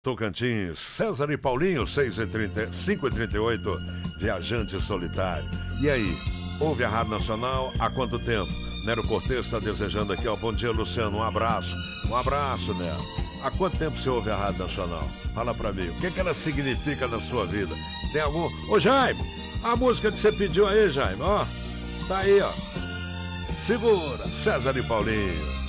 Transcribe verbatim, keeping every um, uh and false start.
Tocantins, César e Paulinho, seis e trinta, cinco e trinta e oito, Viajante Solitário. E aí, ouve a Rádio Nacional há quanto tempo? Nero Cortez está desejando aqui, ó, bom dia, Luciano, um abraço. Um abraço, Nero. Há quanto tempo você ouve a Rádio Nacional? Fala pra mim, o que, que ela significa na sua vida? Tem algum... Ô, Jaime, a música que você pediu aí, Jaime, ó, tá aí, ó. Segura, César e Paulinho.